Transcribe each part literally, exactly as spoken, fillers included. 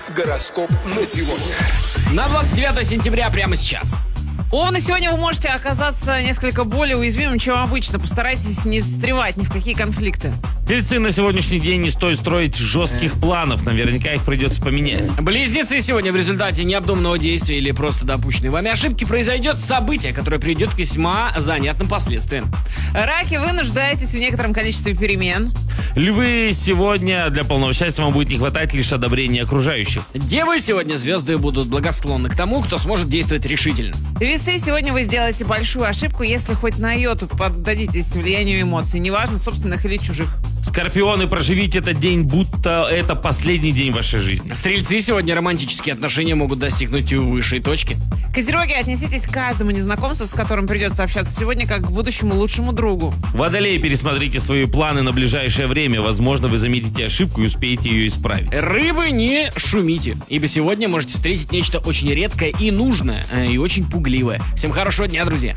Гороскоп на сегодня. На двадцать девятое сентября прямо сейчас. Овны, сегодня вы можете оказаться несколько более уязвимым, чем обычно. Постарайтесь не встревать ни в какие конфликты. Тельцы, на сегодняшний день не стоит строить жестких планов. Наверняка их придется поменять. Близнецы, сегодня в результате необдуманного действия или просто допущенной вами ошибки произойдет событие, которое приведет к весьма занятным последствиям. Раки, вы нуждаетесь в некотором количестве перемен. Львы, сегодня для полного счастья вам будет не хватать лишь одобрения окружающих. Девы, сегодня звезды будут благосклонны к тому, кто сможет действовать решительно. Весы, сегодня вы сделаете большую ошибку, если хоть на йоту поддадитесь влиянию эмоций, неважно, собственных или чужих. Скорпионы, проживите этот день, будто это последний день вашей жизни. Стрельцы, сегодня романтические отношения могут достигнуть высшей точки. Козероги, отнеситесь к каждому незнакомцу, с которым придется общаться сегодня, как к будущему лучшему другу. Водолеи, пересмотрите свои планы на ближайшее время. Возможно, вы заметите ошибку и успеете ее исправить. Рыбы, не шумите, ибо сегодня можете встретить нечто очень редкое и нужное, и очень пугливое. Всем хорошего дня, друзья.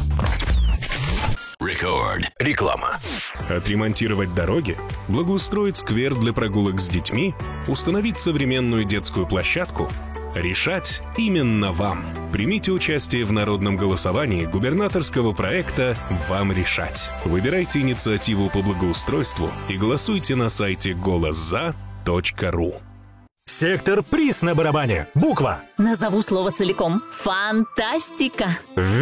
Рекорд. Реклама. Отремонтировать дороги, благоустроить сквер для прогулок с детьми, установить современную детскую площадку – решать именно вам. Примите участие в народном голосовании губернаторского проекта «Вам решать». Выбирайте инициативу по благоустройству и голосуйте на сайте голос за точка ру. Сектор приз на барабане. Буква. Назову слово целиком. Фантастика.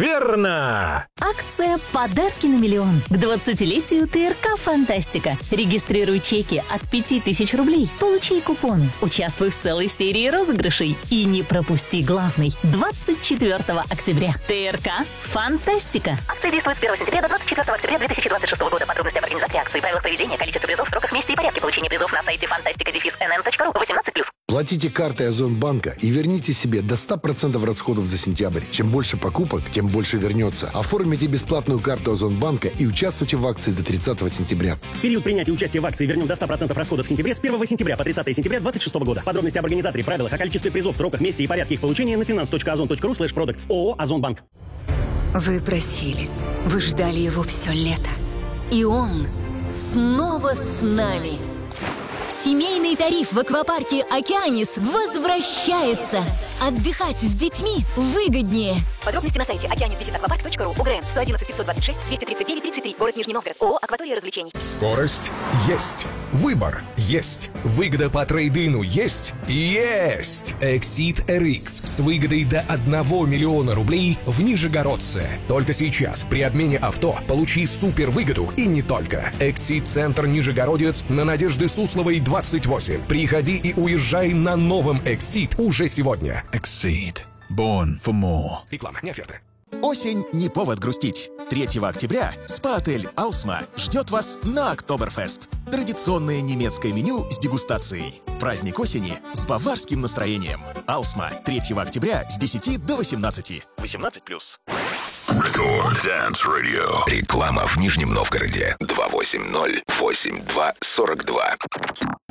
Верно! Акция «Подарки на миллион» к двадцатилетию ТРК «Фантастика». Регистрируй чеки от пяти тысяч рублей. Получи купоны. Участвуй в целой серии розыгрышей. И не пропусти главный. двадцать четвёртого октября. ТРК «Фантастика». Акция действует с первого сентября до двадцать четвёртого октября две тысячи двадцать шестого года. Подробности об организации акции, правилах поведения, количестве призов, сроках, месте и порядке получения призов на сайте фантастика дефис эн эм точка ру. восемнадцать плюс. Платите картой Озонбанка и верните себе до ста процентов расходов за сентябрь. Чем больше покупок, тем больше вернется. Оформите бесплатную карту Озонбанка и участвуйте в акции до тридцатого сентября. Период принятия участия в акции вернем до ста процентов расходов в сентябре с первого сентября по тридцатое сентября две тысячи двадцать шестого года. Подробности об организаторе, правилах, о количестве призов, сроках, месте и порядке их получения на финанс точка озон точка ру слэш продактс. ООО «Озонбанк». Вы просили, вы ждали его все лето. И он снова с нами. Семейный тариф в аквапарке «Океанис» возвращается. Отдыхать с детьми выгоднее. Подробности на сайте океанис дефис аквапарк точка ру. УГРН сто одиннадцать пятьсот двадцать шесть двести тридцать девять тридцать три. Город Нижний Новгород. ООО «Акватория развлечений». Скорость есть. Выбор есть. Выгода по трейд-ину есть. Есть! Exit эр икс с выгодой до одного миллиона рублей в Нижегородце. Только сейчас при обмене авто получи супер выгоду и не только. Exit-центр Нижегородец на Надежды Сусловой двадцать восемь. Приходи и уезжай на новом Exit уже сегодня. Exceed. Born for more. Реклама, не оферта. Осень не повод грустить. третьего октября спа-отель «Алсма» ждет вас на Октоберфест. Традиционное немецкое меню с дегустацией. Праздник осени с баварским настроением. «Алсма» третьего октября с десяти до восемнадцати. восемнадцать плюс. Рекорд Dance Radio. Реклама в Нижнем Новгороде. два восемь ноль восемь два сорок два.